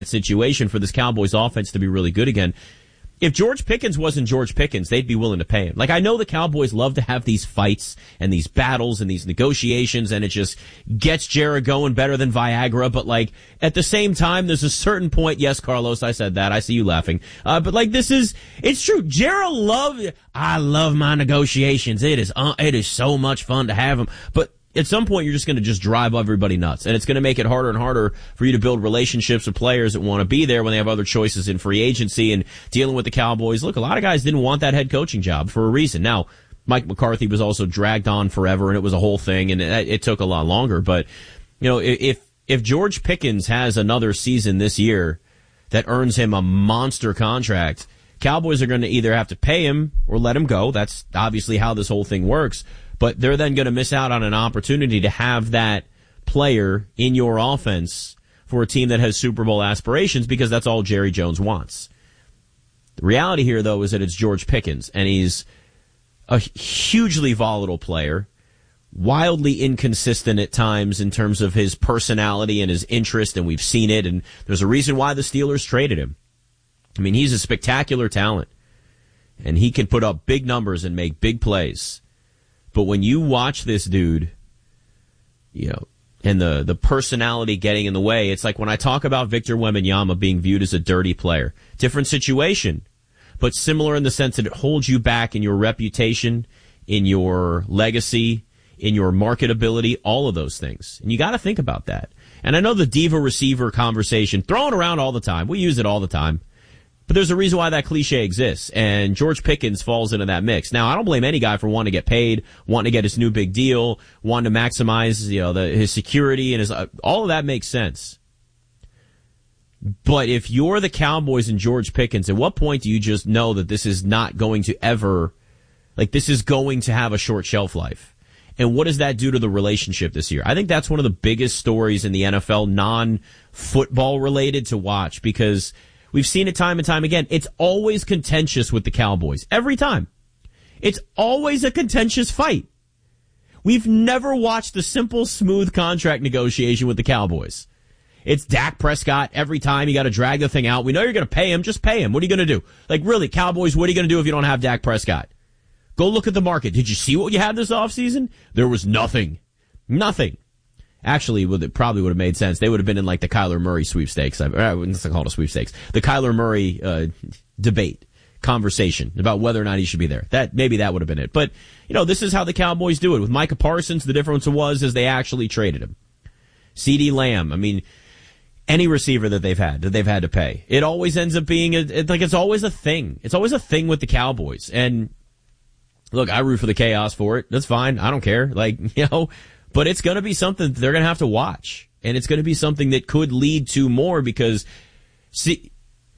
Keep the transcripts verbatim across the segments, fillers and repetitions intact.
situation for this Cowboys offense to be really good again. If George Pickens wasn't George Pickens, they'd be willing to pay him. Like, I know the Cowboys love to have these fights and these battles and these negotiations, and it just gets Jared going better than Viagra. But, like, at the same time, there's a certain point. Yes, Carlos, I said that. I see you laughing. Uh, but, like, this is, it's true. Jared love, I love my negotiations. It is, uh, it is so much fun to have them. But at some point, you're just going to just drive everybody nuts. And it's going to make it harder and harder for you to build relationships with players that want to be there when they have other choices in free agency and dealing with the Cowboys. Look, a lot of guys didn't want that head coaching job for a reason. Now, Mike McCarthy was also dragged on forever, and it was a whole thing, and it, it took a lot longer. But, you know, if, if George Pickens has another season this year that earns him a monster contract, Cowboys are going to either have to pay him or let him go. That's obviously how this whole thing works. But they're then going to miss out on an opportunity to have that player in your offense for a team that has Super Bowl aspirations, because that's all Jerry Jones wants. The reality here, though, is that it's George Pickens, and he's a hugely volatile player, wildly inconsistent at times in terms of his personality and his interest, and we've seen it, and there's a reason why the Steelers traded him. I mean, he's a spectacular talent, and he can put up big numbers and make big plays. But when you watch this dude, you know, and the, the personality getting in the way, it's like when I talk about Victor Wembanyama being viewed as a dirty player. Different situation, but similar in the sense that it holds you back in your reputation, in your legacy, in your marketability, all of those things. And you got to think about that. And I know the diva receiver conversation, thrown around all the time. We use it all the time. But there's a reason why that cliche exists, and George Pickens falls into that mix. Now, I don't blame any guy for wanting to get paid, wanting to get his new big deal, wanting to maximize, you know, the, his security, and his, uh, all of that makes sense. But if you're the Cowboys and George Pickens, at what point do you just know that this is not going to ever, like, this is going to have a short shelf life? And what does that do to the relationship this year? I think that's one of the biggest stories in the N F L, non-football related, to watch, because we've seen it time and time again. It's always contentious with the Cowboys. Every time. It's always a contentious fight. We've never watched a simple, smooth contract negotiation with the Cowboys. It's Dak Prescott every time. You got to drag the thing out. We know you're going to pay him. Just pay him. What are you going to do? Like, really, Cowboys, what are you going to do if you don't have Dak Prescott? Go look at the market. Did you see what you had this offseason? There was nothing. Nothing. Actually, it probably would have made sense. They would have been in like the Kyler Murray sweepstakes. I wouldn't call it a sweepstakes. The Kyler Murray uh, debate conversation about whether or not he should be there. That maybe that would have been it. But you know, this is how the Cowboys do it. With Micah Parsons, the difference was is they actually traded him. CeeDee Lamb. I mean, any receiver that they've had that they've had to pay. It always ends up being a, it, like it's always a thing. It's always a thing with the Cowboys. And look, I root for the chaos for it. That's fine. I don't care. Like, you know. But it's going to be something they're going to have to watch. And it's going to be something that could lead to more because, see,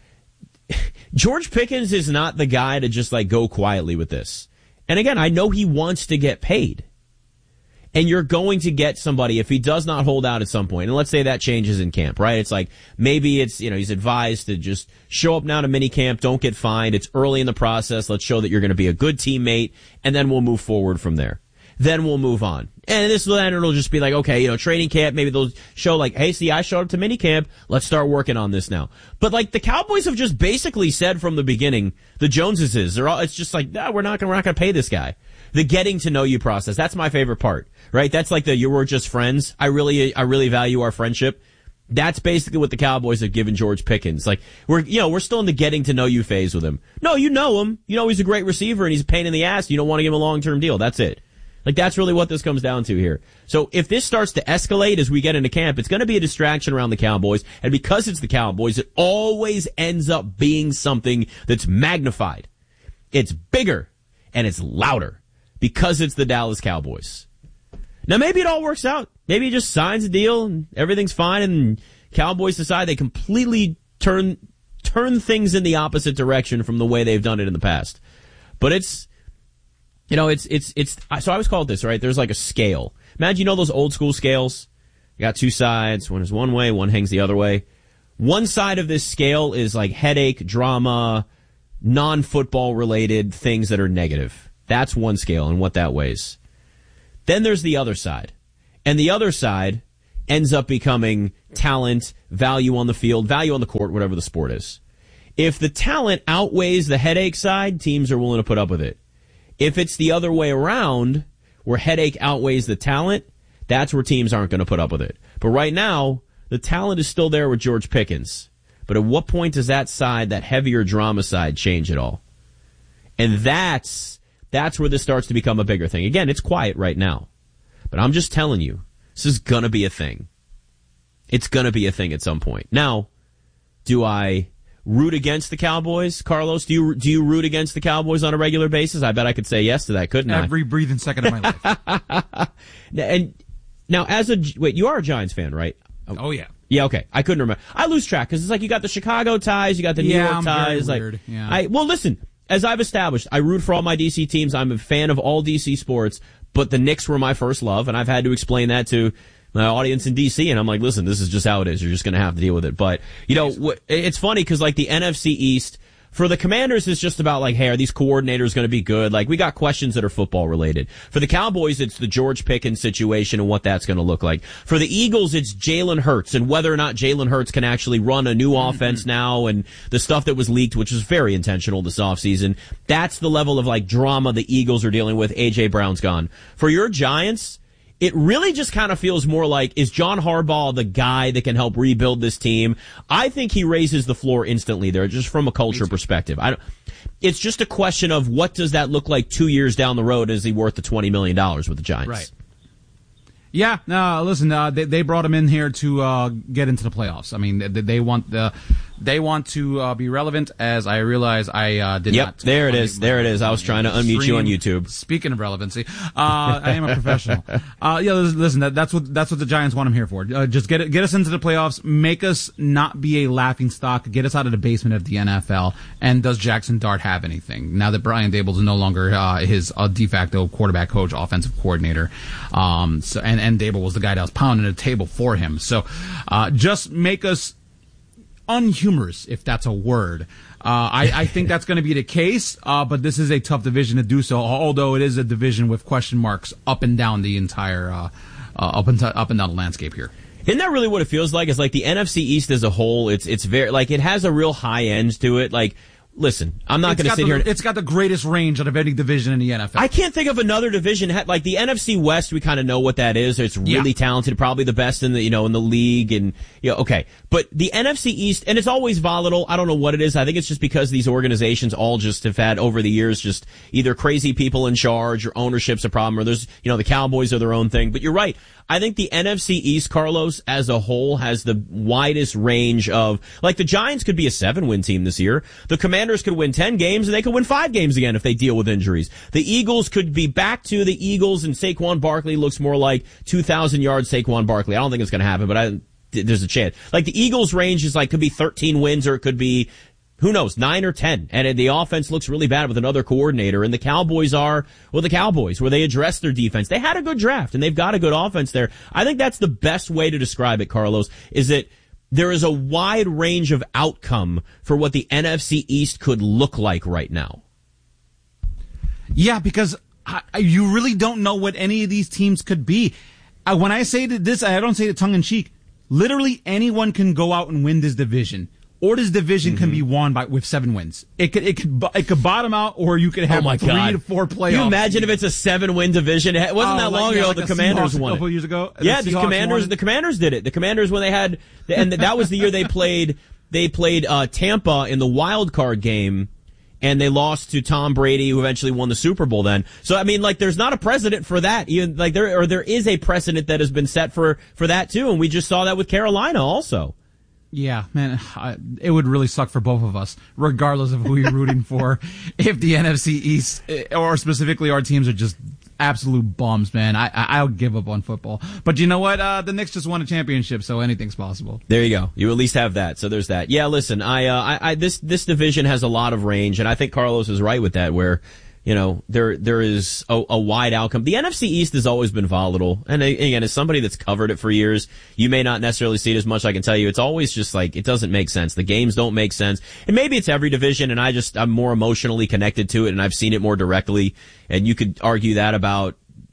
George Pickens is not the guy to just, like, go quietly with this. And again, I know he wants to get paid. And you're going to get somebody, if he does not hold out at some point, and let's say that changes in camp, right? It's like, maybe it's, you know, he's advised to just show up now to mini camp, don't get fined. It's early in the process. Let's show that you're going to be a good teammate, and then we'll move forward from there. Then we'll move on. And this then it'll just be like, okay, you know, training camp, maybe they'll show like, hey, see, I showed up to minicamp. Let's start working on this now. But like the Cowboys have just basically said from the beginning, the Joneses is, they're all, it's just like, nah, we're not gonna, we're not gonna pay this guy. The getting to know you process. That's my favorite part, right? That's like the, you were just friends. I really, I really value our friendship. That's basically what the Cowboys have given George Pickens. Like, we're, you know, we're still in the getting to know you phase with him. No, you know him. You know he's a great receiver and he's a pain in the ass. You don't want to give him a long-term deal. That's it. Like, that's really what this comes down to here. So if this starts to escalate as we get into camp, it's going to be a distraction around the Cowboys. And because it's the Cowboys, it always ends up being something that's magnified. It's bigger and it's louder because it's the Dallas Cowboys. Now, maybe it all works out. Maybe he just signs a deal and everything's fine and Cowboys decide they completely turn, turn things in the opposite direction from the way they've done it in the past. But it's, You know, it's, it's, it's, so I always call it this, right? There's like a scale. Imagine, you know, those old school scales? You got two sides. One is one way, one hangs the other way. One side of this scale is like headache, drama, non-football related things that are negative. That's one scale and what that weighs. Then there's the other side. And the other side ends up becoming talent, value on the field, value on the court, whatever the sport is. If the talent outweighs the headache side, teams are willing to put up with it. If it's the other way around, where headache outweighs the talent, that's where teams aren't going to put up with it. But right now, the talent is still there with George Pickens. But at what point does that side, that heavier drama side, change it all? And that's, that's where this starts to become a bigger thing. Again, it's quiet right now. But I'm just telling you, this is going to be a thing. It's going to be a thing at some point. Now, do I root against the Cowboys? Carlos, do you do you root against the Cowboys on a regular basis? I bet I could say yes to that, couldn't I? Every breathing second of my life. And now, as a, wait, you are a Giants fan, right? Oh, yeah. Yeah, okay. I couldn't remember. I lose track because it's like you got the Chicago ties, you got the New yeah, York I'm ties. Very like, weird. Yeah. I, well, listen, as I've established, I root for all my D C teams. I'm a fan of all D C sports, but the Knicks were my first love, and I've had to explain that to my audience in D C, and I'm like, listen, this is just how it is. You're just going to have to deal with it. But, you know, wh- it's funny because, like, the N F C East, for the Commanders, it's just about, like, hey, are these coordinators going to be good? Like, we got questions that are football related. For the Cowboys, it's the George Pickens situation and what that's going to look like. For the Eagles, it's Jalen Hurts and whether or not Jalen Hurts can actually run a new mm-hmm. offense now, and the stuff that was leaked, which was very intentional this offseason. That's the level of, like, drama the Eagles are dealing with. A J Brown's gone. For your Giants, it really just kind of feels more like, is John Harbaugh the guy that can help rebuild this team? I think he raises the floor instantly there, just from a culture perspective. I don't, it's just a question of what does that look like two years down the road? Is he worth the twenty million dollars with the Giants? Right. Yeah, no, listen, uh, they, they brought him in here to uh, get into the playoffs. I mean, they, they want the, they want to uh, be relevant, as I realize I uh, did yep, not. Yep, there it is. There it is. I was trying to unmute you on YouTube. Speaking of relevancy, uh, I am a professional. Uh, yeah, listen, that, that's what that's what the Giants want him here for. Uh, just get it, get us into the playoffs, make us not be a laughing stock, get us out of the basement of the N F L. And does Jackson Dart have anything now that Brian Daboll is no longer uh, his uh, de facto quarterback coach, offensive coordinator? Um, so and and Daboll was the guy that was pounding the table for him. So, uh, just make us unhumorous, if that's a word. Uh, I, I think that's going to be the case, uh, but this is a tough division to do so, although it is a division with question marks up and down the entire, uh, uh up and, t- up and down the landscape here. Isn't that really what it feels like? It's like the N F C East as a whole, it's, it's very, like, it has a real high end to it. Like, listen, I'm not going to sit the, here. And, it's got the greatest range out of any division in the N F L. I can't think of another division like the N F C West. We kind of know what that is. It's really yeah. talented, probably the best in the you know in the league, and you know, okay. But the N F C East, and it's always volatile. I don't know what it is. I think it's just because these organizations all just have had over the years just either crazy people in charge or ownership's a problem, or there's you know the Cowboys are their own thing. But you're right. I think the N F C East, Carlos, as a whole, has the widest range of, like, the Giants could be a seven-win team this year. The Commanders could win ten games, and they could win five games again if they deal with injuries. The Eagles could be back to the Eagles, and Saquon Barkley looks more like two thousand yards Saquon Barkley. I don't think it's going to happen, but I, there's a chance. Like, the Eagles' range is, like, could be thirteen wins, or it could be, who knows, nine or ten. And the offense looks really bad with another coordinator. And the Cowboys are, well, the Cowboys, where they address their defense. They had a good draft, and they've got a good offense there. I think that's the best way to describe it, Carlos, is that there is a wide range of outcome for what the N F C East could look like right now. Yeah, because I, you really don't know what any of these teams could be. Uh, when I say this, I don't say it tongue-in-cheek. Literally anyone can go out and win this division. Or this division mm-hmm. can be won by with seven wins. It could it could it could bottom out, or you could have oh my three God. to four playoffs. You imagine if it's a seven-win division? It wasn't oh, that like, long yeah, ago like the Commanders Seahawks won a couple it. Years ago, yeah, the, the Commanders. The Commanders did it. The Commanders when they had, and that was the year they played. They played uh, Tampa in the wild card game, and they lost to Tom Brady, who eventually won the Super Bowl. Then, so I mean, like, there's not a precedent for that. Even like there, or there is a precedent that has been set for for that too, and we just saw that with Carolina also. Yeah, man, I, it would really suck for both of us, regardless of who you're rooting for, if the N F C East, or specifically our teams, are just absolute bums, man. I, I, I'll give up on football. But you know what? Uh, the Knicks just won a championship, so anything's possible. There you go. You at least have that. So there's that. Yeah, listen, I, uh, I, I this, this division has a lot of range, and I think Carlos is right with that, where, you know, there there is a, a wide outcome. The N F C East has always been volatile. And again, as somebody that's covered it for years, you may not necessarily see it as much. I can tell you, it's always just like, it doesn't make sense. The games don't make sense. And maybe it's every division, and I just, I'm more emotionally connected to it, and I've seen it more directly. And you could argue that about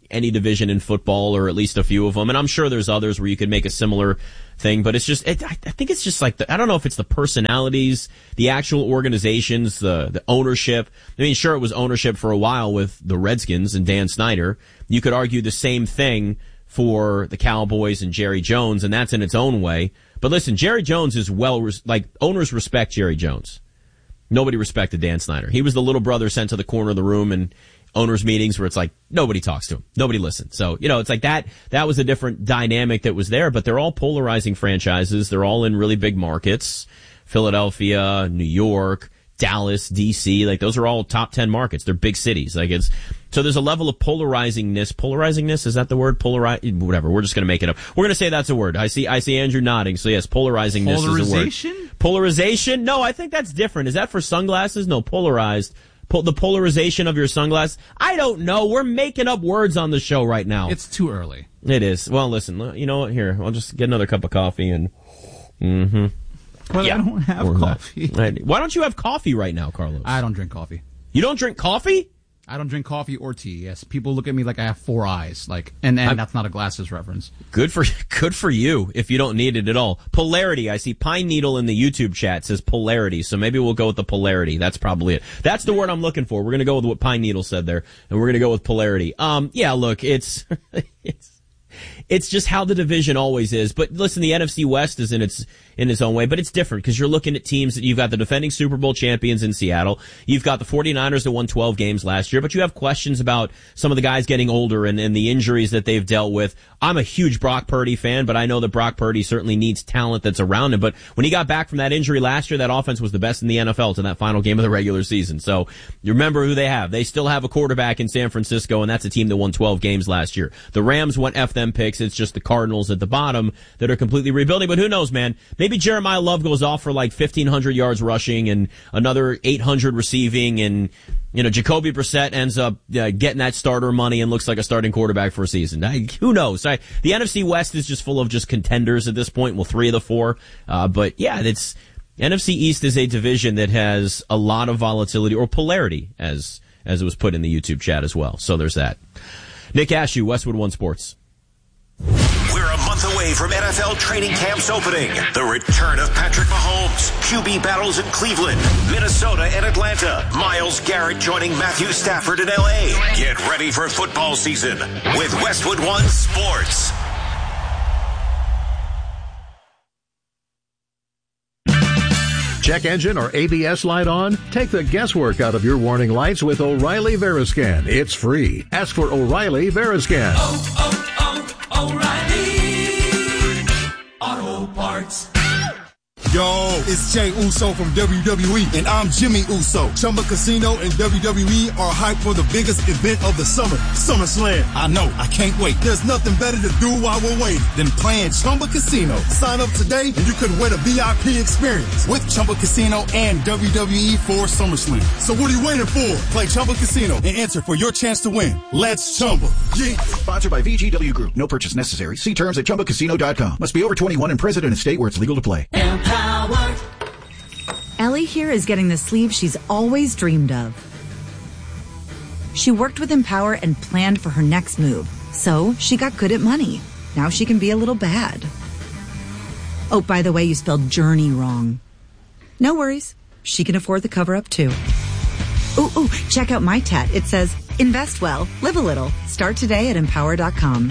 any division in football, or at least a few of them. And I'm sure there's others where you could make a similar thing, but it's just, it, I think it's just like, the, I don't know if it's the personalities, the actual organizations, the, the ownership. I mean, sure, it was ownership for a while with the Redskins and Dan Snyder. You could argue the same thing for the Cowboys and Jerry Jones, and that's in its own way. But listen, Jerry Jones is well, like, owners respect Jerry Jones. Nobody respected Dan Snyder. He was the little brother sent to the corner of the room in owners meetings where it's like nobody talks to him. Nobody listens. So, you know, it's like that, that was a different dynamic that was there, but they're all polarizing franchises. They're all in really big markets. Philadelphia, New York, Dallas, D C, like those are all top ten markets. They're big cities. Like it's, so there's a level of polarizingness. Polarizingness, is that the word? Polarize, whatever. We're just going to make it up. We're going to say that's a word. I see, I see Andrew nodding. So yes, polarizingness is a word. Polarization? Polarization? No, I think that's different. Is that for sunglasses? No, polarized. Po- the polarization of your sunglasses? I don't know. We're making up words on the show right now. It's too early. It is. Well, listen, you know what? Here, I'll just get another cup of coffee and, mm-hmm. But yeah. I don't have or coffee. That. Why don't you have coffee right now, Carlos? I don't drink coffee. You don't drink coffee? I don't drink coffee or tea. Yes, people look at me like I have four eyes. Like, and, and that's not a glasses reference. Good for good for you if you don't need it at all. Polarity. I see Pine Needle in the YouTube chat says polarity, so maybe we'll go with the polarity. That's probably it. That's the word I'm looking for. We're gonna go with what Pine Needle said there, and we're gonna go with polarity. Um, yeah, look, it's it's. It's just how the division always is. But listen, the N F C West is in its in its own way, but it's different because you're looking at teams that you've got the defending Super Bowl champions in Seattle. You've got the 49ers that won twelve games last year, but you have questions about some of the guys getting older and, and the injuries that they've dealt with. I'm a huge Brock Purdy fan, but I know that Brock Purdy certainly needs talent that's around him. But when he got back from that injury last year, that offense was the best in the N F L to that final game of the regular season. So you remember who they have. They still have a quarterback in San Francisco, and that's a team that won twelve games last year. The Rams went F them picks. It's just the Cardinals at the bottom that are completely rebuilding. But who knows, man? Maybe Jeremiah Love goes off for like fifteen hundred yards rushing and another eight hundred receiving, and you know Jacoby Brissett ends up uh, getting that starter money and looks like a starting quarterback for a season. I, who knows? I, the N F C West is just full of just contenders at this point. Well, three of the four. Uh, but yeah, it's N F C East is a division that has a lot of volatility or polarity, as as it was put in the YouTube chat as well. So there's that. Nick Ashew, Westwood One Sports. We're a month away from N F L training camps opening. The return of Patrick Mahomes, Q B battles in Cleveland, Minnesota, and Atlanta. Myles Garrett joining Matthew Stafford in L A. Get ready for football season with Westwood One Sports. Check engine or A B S light on? Take the guesswork out of your warning lights with O'Reilly Veriscan. It's free. Ask for O'Reilly Veriscan. Oh, oh, oh, O'Reilly Auto Parts. Yo, it's Jay Uso from W W E, and I'm Jimmy Uso. Chumba Casino and W W E are hyped for the biggest event of the summer, SummerSlam. I know, I can't wait. There's nothing better to do while we're waiting than playing Chumba Casino. Sign up today and you could win a V I P experience with Chumba Casino and W W E for SummerSlam. So what are you waiting for? Play Chumba Casino and enter for your chance to win. Let's Chumba. Yeah. Sponsored by V G W Group. No purchase necessary. See terms at chumba casino dot com. Must be over twenty-one and present in a state where it's legal to play. Empower. Ellie here is getting the sleeve she's always dreamed of. She worked with Empower and planned for her next move, so she got good at money. Now she can be a little bad. Oh, by the way, you spelled journey wrong. No worries. She can afford the cover-up, too. Ooh, ooh, check out my tat. It says, invest well, live a little. Start today at empower dot com.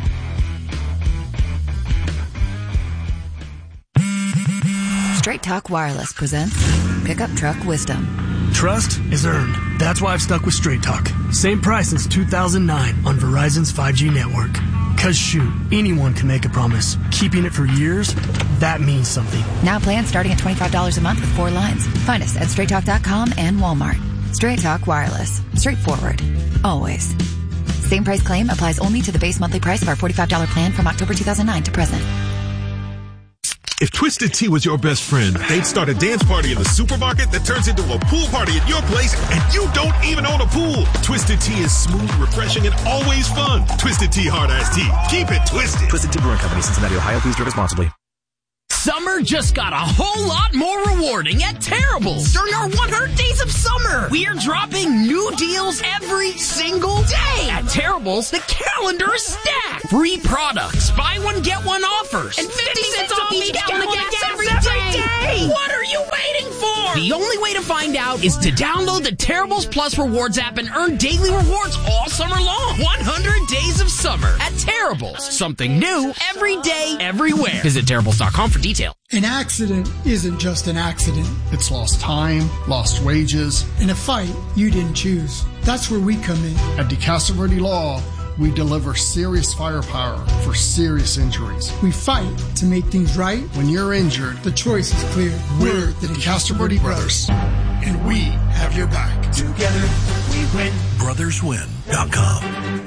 Straight Talk Wireless presents Pickup Truck Wisdom. Trust is earned. That's why I've stuck with Straight Talk. Same price since two thousand nine on Verizon's five G network. Cause shoot, anyone can make a promise. Keeping it for years, that means something. Now plans starting at twenty-five dollars a month with four lines. Find us at straight talk dot com and Walmart. Straight Talk Wireless. Straightforward. Always. Same price claim applies only to the base monthly price of our forty-five dollars plan from October two thousand nine to present. If Twisted Tea was your best friend, they'd start a dance party in the supermarket that turns into a pool party at your place, and you don't even own a pool. Twisted Tea is smooth, refreshing, and always fun. Twisted Tea Hard Iced Tea. Keep it twisted. Twisted Tea Brewing Company, Cincinnati, Ohio. Please drink responsibly. Summer just got a whole lot more rewarding at Terrible's during our one hundred days of summer. We're dropping new deals every single day. At Terrible's, the calendar is stacked. Free products, buy one, get one offers, and fifty cents off each gallon of gas every day. What are you waiting for? The only way to find out is to download the Terrible's Plus Rewards app and earn daily rewards all summer long. one hundred days of summer at Terrible's. Something new every day, everywhere. Visit Terrible's dot com for details. An accident isn't just an accident. It's lost time, lost wages. In a fight you didn't choose. That's where we come in. At DeCastro Verde Law, we deliver serious firepower for serious injuries. We fight to make things right. When you're injured, the choice is clear. We're the DeCastro Verde Brothers, and we have your back. Together we win. brothers win dot com.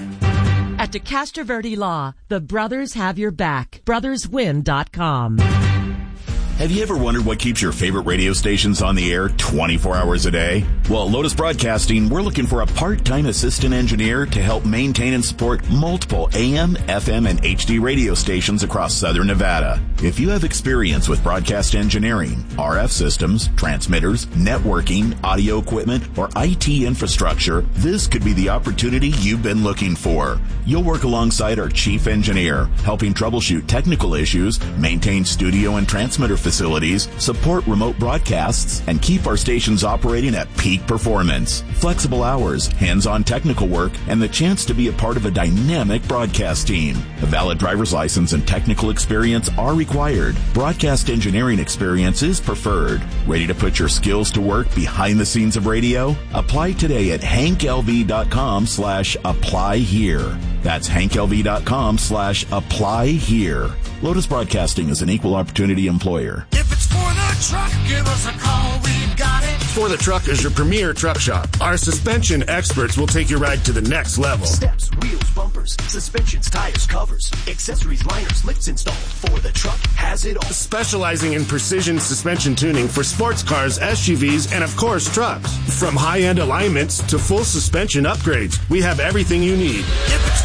At DeCastro Verde Law, the brothers have your back. brothers win dot com. Have you ever wondered what keeps your favorite radio stations on the air twenty-four hours a day? Well, at Lotus Broadcasting, we're looking for a part-time assistant engineer to help maintain and support multiple A M, F M, and H D radio stations across southern Nevada. If you have experience with broadcast engineering, R F systems, transmitters, networking, audio equipment, or I T infrastructure, this could be the opportunity you've been looking for. You'll work alongside our chief engineer, helping troubleshoot technical issues, maintain studio and transmitter facilities, support remote broadcasts, and keep our stations operating at peak performance. Flexible hours, hands-on technical work, and the chance to be a part of a dynamic broadcast team. A valid driver's license and technical experience are required. Broadcast engineering experience is preferred. Ready to put your skills to work behind the scenes of radio? Apply today at hank l v dot com slash apply here. That's hank l v dot com slash apply here. Lotus Broadcasting is an equal opportunity employer. If it's for the truck, give us a call. We've got it. For the Truck is your premier truck shop. Our suspension experts will take your ride to the next level. Steps, wheels, bumpers, suspensions, tires, covers, accessories, liners, lifts installed. For the Truck has it all. Specializing in precision suspension tuning for sports cars, S U Vs, and of course trucks. From high-end alignments to full suspension upgrades, we have everything you need. If it's